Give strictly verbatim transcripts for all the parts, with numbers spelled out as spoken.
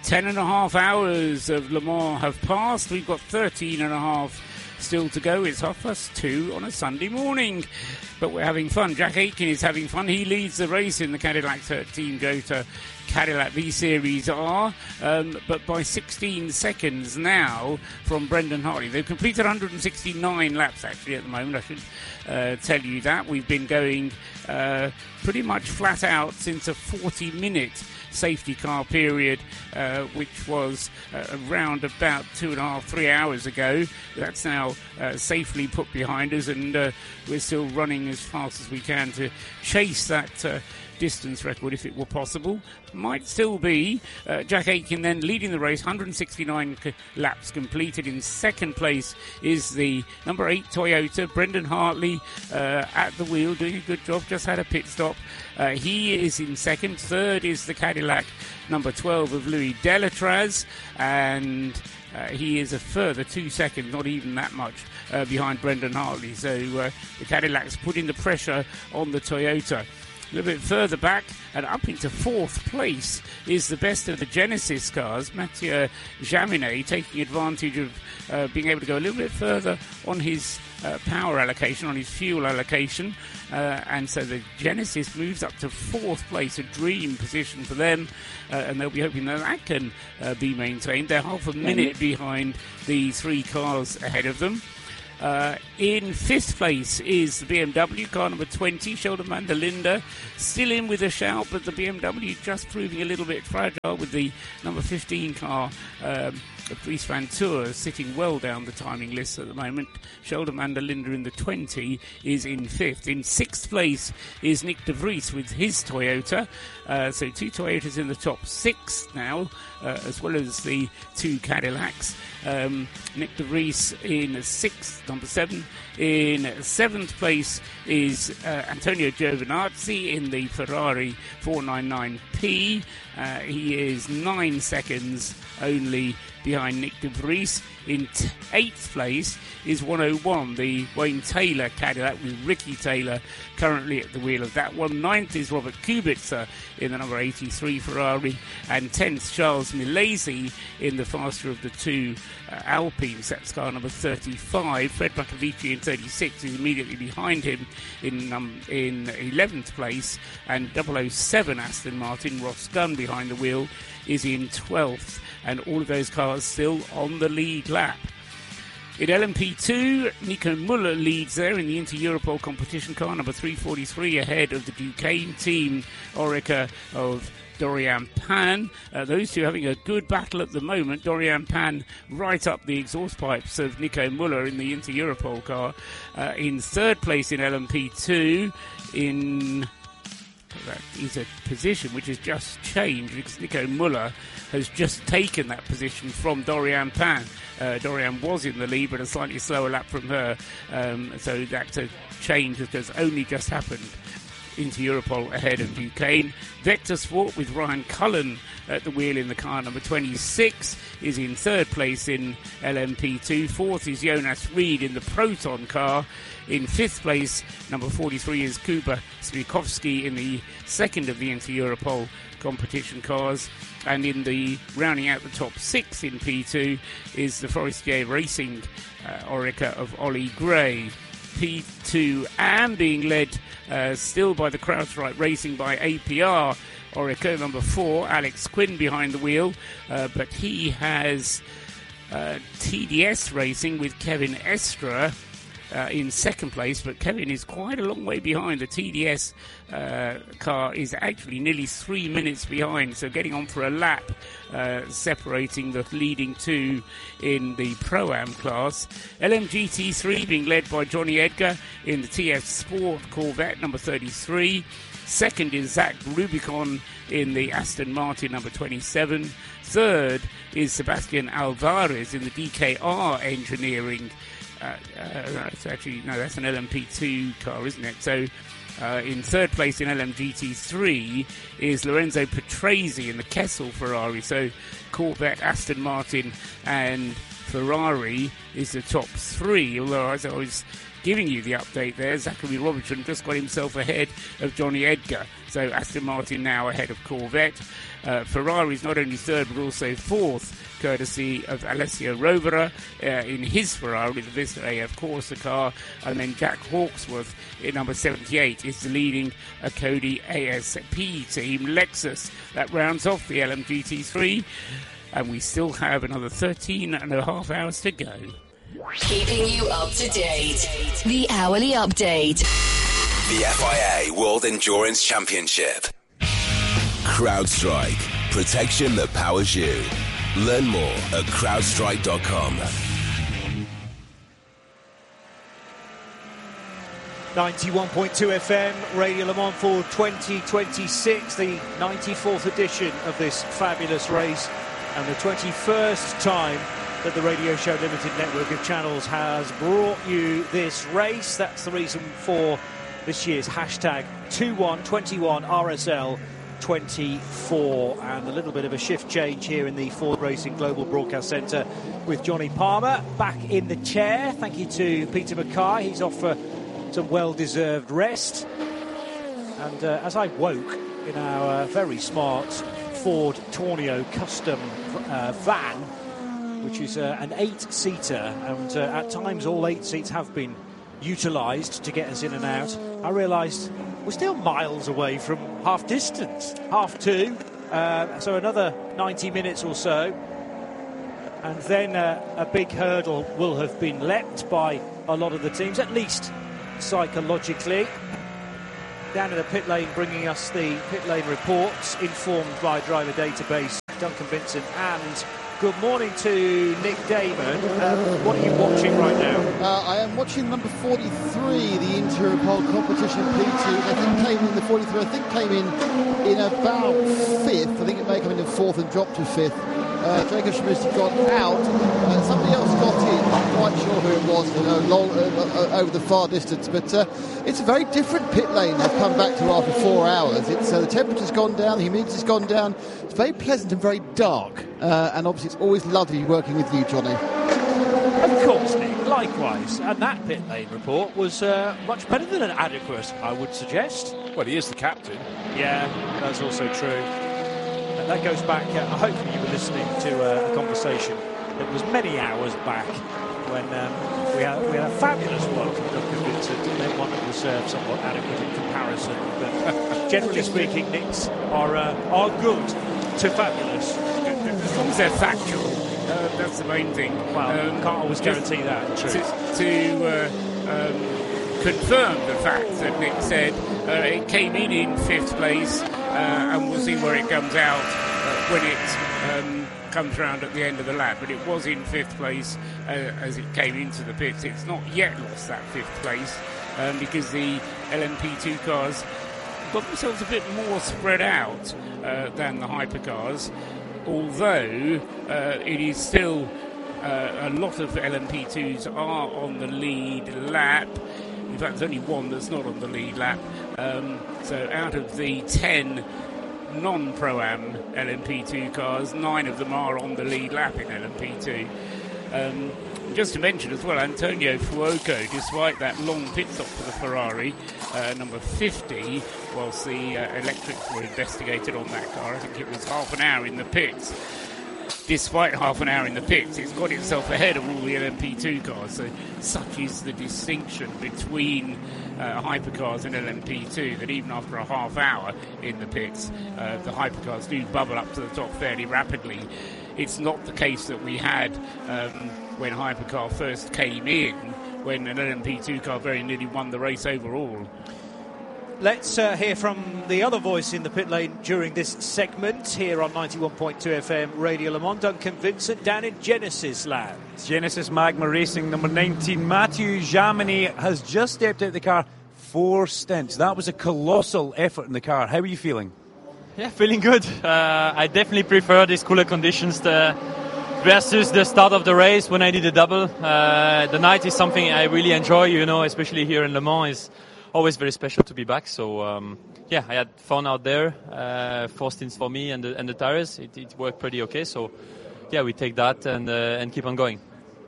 Ten and a half hours of Le Mans have passed. We've got thirteen and a half still to go. It's half past two on a Sunday morning, but we're having fun. Jack Aitken is having fun. He leads the race in the Cadillac thirteen Gota Cadillac V-Series R, um, but by sixteen seconds now from Brendan Hartley. They've completed one hundred sixty-nine laps actually at the moment. I should uh, tell you that. We've been going uh, pretty much flat out since a forty minute safety car period, uh, which was uh, around about two and a half, three hours ago. That's now uh, safely put behind us, and uh, we're still running as fast as we can to chase that uh, distance record if it were possible. Might still be. Uh, Jack Aitken then leading the race, one hundred sixty-nine c- laps completed. In second place is the number eight Toyota, Brendan Hartley, uh, at the wheel, doing a good job, just had a pit stop. Uh, he is in second. Third is the Cadillac number twelve of Louis Delatraz, and uh, he is a further two seconds, not even that much, uh, behind Brendan Hartley. So uh, the Cadillac's putting the pressure on the Toyota. A little bit further back and up into fourth place is the best of the Genesis cars, Mathieu Jaminet, taking advantage of uh, being able to go a little bit further on his uh, power allocation, on his fuel allocation. Uh, and so the Genesis moves up to fourth place, a dream position for them. Uh, and they'll be hoping that that can uh, be maintained. They're half a minute behind the three cars ahead of them. Uh, in fifth place is the B M W car number twenty, Sheldon van der Linde, still in with a shout, but the B M W just proving a little bit fragile with the number fifteen car, um, Dries van Tour, sitting well down the timing list at the moment. Sheldon van der Linde in the twenty is in fifth. In sixth place is Nick de Vries with his Toyota. Uh, so two Toyotas in the top six now, uh, as well as the two Cadillacs. Um, Nick de Vries in sixth, number seven. In seventh place is uh, Antonio Giovinazzi in the Ferrari four ninety-nine P. Uh, he is nine seconds only behind Nick de Vries. In t- eighth place is one oh one, the Wayne Taylor Cadillac, with Ricky Taylor currently at the wheel of that one. Ninth is Robert Kubica in the number eighty-three Ferrari, and tenth Charles Milesi in the faster of the two uh, Alpines. That's car number thirty-five. Fred Buccavici in thirty-six is immediately behind him in um, in eleventh place, and double oh seven Aston Martin, Ross Gunn behind the wheel, is in twelfth, and all of those cars still on the lead lap. In L M P two, Nico Muller leads there in the Inter-Europol competition car, number three forty-three, ahead of the Duquesne team, Orica of Dorian Pan. Uh, those two having a good battle at the moment. Dorian Pan right up the exhaust pipes of Nico Muller in the Inter-Europol car. Uh, in third place in L M P two, in... that is a position which has just changed because Nico Muller has just taken that position from Dorian Pan. Uh, Dorian was in the lead, but a slightly slower lap from her. Um, so that's a change that has only just happened into Europol ahead of Duquesne. Vector Sport with Ryan Cullen at the wheel in the car number twenty-six is in third place in L M P two. Fourth is Jonas Reed in the Proton car. In fifth place, number forty-three is Kuba Svikovsky in the second of the Inter-Europol competition cars. And in the rounding out the top six in P two is the Forestier Racing uh, Orica of Ollie Gray. P two and being led uh, still by the Crowdstrike Racing by A P R Orica, number four, Alex Quinn behind the wheel, uh, but he has uh, T D S Racing with Kevin Estra Uh, in second place, but Kevin is quite a long way behind. The T D S uh, car is actually nearly three minutes behind, so getting on for a lap, uh, separating the leading two in the Pro-Am class. L M G T three being led by Johnny Edgar in the T F Sport Corvette number thirty-three. Second is Zach Rubicon in the Aston Martin number twenty-seven. Third is Sebastian Alvarez in the D K R Engineering. Uh, uh, it's actually, no, that's an L M P two car, isn't it? So uh, in third place in L M G T three is Lorenzo Petresi in the Kessel Ferrari. So Corvette, Aston Martin and Ferrari is the top three, although as I was giving you the update there. Zachary Robertson just got himself ahead of Johnny Edgar. So Aston Martin now ahead of Corvette. Uh, Ferrari's not only third but also fourth, courtesy of Alessio Rovera uh, in his Ferrari, the Vista A F Corsa car. And then Jack Hawksworth in number seventy-eight is the leading uh, Cody A S P team. Lexus, that rounds off the L M G T three. And we still have another thirteen and a half hours to go. Keeping you up to date. The Hourly Update. The F I A World Endurance Championship. CrowdStrike. Protection that powers you. Learn more at crowdstrike dot com. ninety-one point two F M, Radio Le Mans for twenty twenty-six, the ninety-fourth edition of this fabulous race, and the twenty-first time that the Radio Show Limited network of channels has brought you this race. That's the reason for this year's hashtag two one twenty-one R S L twenty-four, and a little bit of a shift change here in the Ford Racing Global Broadcast Centre with Johnny Palmer back in the chair. Thank you to Peter Mackay. He's off for some well-deserved rest. And uh, as I woke in our uh, very smart Ford Tornio custom uh, van, which is uh, an eight-seater, and uh, at times all eight seats have been utilised to get us in and out, I realised we're still miles away from half distance, half two, uh, so another ninety minutes or so, and then uh, a big hurdle will have been leapt by a lot of the teams, at least psychologically. Down in the pit lane, bringing us the pit lane reports, informed by driver database, Duncan Vincent, and good morning to Nick Damon. Uh, what are you watching right now? Uh, I am watching number forty-three, the interior pole competition P two. I think came in the forty-three. I think came in in about fifth. I think it may come in in fourth and dropped to fifth. Uh, Jacob Schmidt got out. Uh, somebody else got in. I'm quite sure who it was, you know, long, uh, uh, over the far distance. But uh, it's a very different pit lane they've come back to after four hours. It's uh, the temperature's gone down, the humidity's gone down. It's very pleasant and very dark. Uh, and obviously it's always lovely working with you, Johnny. Of course, Nick. Likewise. And that pit lane report was uh, much better than adequate, I would suggest. Well, he is the captain. Yeah, that's also true. And that goes back, uh, hopefully you were listening to uh, a conversation that was many hours back when um, we, had, we had a fabulous one from Duncan Vincent, and then one that was uh, somewhat adequate in comparison. But generally speaking, Nicks are, uh, are good to fabulous. As long as they're factual, uh, that's the main thing. Well, um, can't always guarantee that. True. To, to uh, um, confirm the fact that Nick said uh, it came in in fifth place, uh, and we'll see where it comes out uh, when it um, comes round at the end of the lap. But it was in fifth place uh, as it came into the pits. It's not yet lost that fifth place um, because the L M P two cars got themselves a bit more spread out uh, than the hypercars. Although uh, it is still uh, a lot of L M P twos are on the lead lap. In fact, there's only one that's not on the lead lap. Um, so out of the ten non-Pro-Am L M P two cars, nine of them are on the lead lap in L M P two. Um, just to mention as well, Antonio Fuoco, despite that long pit stop for the Ferrari, uh, number fifty, whilst the uh, electrics were investigated on that car, I think it was half an hour in the pits. Despite half an hour in the pits, it's got itself ahead of all the L M P two cars. So such is the distinction between uh, hypercars and L M P two that even after a half hour in the pits, uh, the hypercars do bubble up to the top fairly rapidly. It's not the case that we had um, when hypercar first came in, when an L M P two car very nearly won the race overall. Let's uh, hear from the other voice in the pit lane during this segment here on ninety-one point two F M Radio Le Mans, Duncan Vincent, down in Genesis land. Genesis Magma Racing, number nineteen, Mathieu Jaminet has just stepped out of the car. Four stints. That was a colossal effort in the car. How are you feeling? Yeah, feeling good. Uh, I definitely prefer these cooler conditions to, versus the start of the race when I did a double. Uh, the night is something I really enjoy, you know, especially here in Le Mans. It's always very special to be back. So, um, yeah, I had fun out there. Uh, four stints for me and the, and the tires. It, it worked pretty okay. So, yeah, we take that and uh, and keep on going.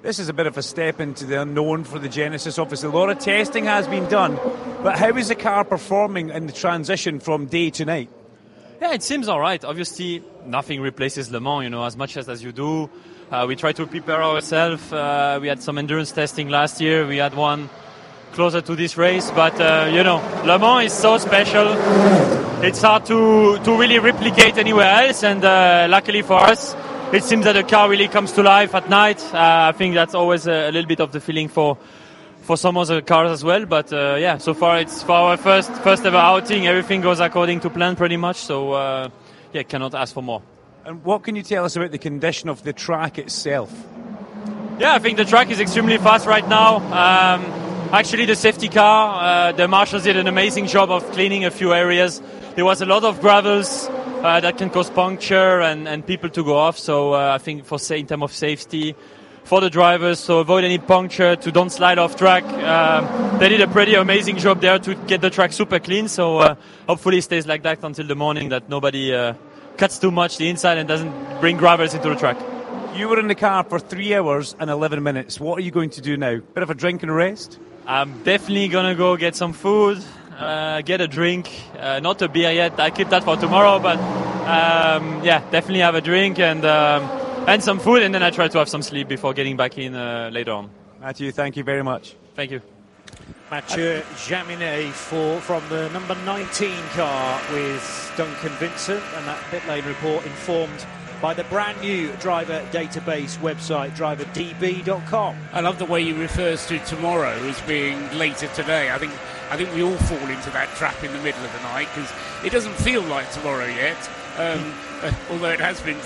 This is a bit of a step into the unknown for the Genesis. Obviously, a lot of testing has been done, but how is the car performing in the transition from day to night? Yeah, it seems all right. Obviously, nothing replaces Le Mans, you know, as much as, as you do. Uh, we try to prepare ourselves. Uh, we had some endurance testing last year. We had one closer to this race. But, uh, you know, Le Mans is so special. It's hard to, to really replicate anywhere else. And uh, luckily for us, it seems that the car really comes to life at night. Uh, I think that's always a, a little bit of the feeling for for some other cars as well. But uh, yeah, so far it's for our first first ever outing. Everything goes according to plan pretty much. So uh, yeah, cannot ask for more. And what can you tell us about the condition of the track itself? Yeah, I think the track is extremely fast right now. Um, actually, the safety car, uh, the marshals did an amazing job of cleaning a few areas. There was a lot of gravels uh, that can cause puncture and, and people to go off. So uh, I think for say in terms of safety for the drivers, so avoid any puncture, to don't slide off track. Um, they did a pretty amazing job there to get the track super clean. So uh, hopefully it stays like that until the morning, that nobody uh, cuts too much the inside and doesn't bring gravels into the track. You were in the car for three hours and eleven minutes. What are you going to do now? Bit of a drink and a rest? I'm definitely going to go get some food, uh, get a drink. Uh, not a beer yet. I keep that for tomorrow. But um, yeah, definitely have a drink and um, and some food. And then I try to have some sleep before getting back in uh, later on. Mathieu, thank you very much. Thank you. Mathieu Jaminet for, from the number nineteen car with Duncan Vincent. And that pit lane report informed by the brand new driver database website, driver d b dot com. I love the way he refers to tomorrow as being later today. I think I think we all fall into that trap in the middle of the night because it doesn't feel like tomorrow yet, um, although it has been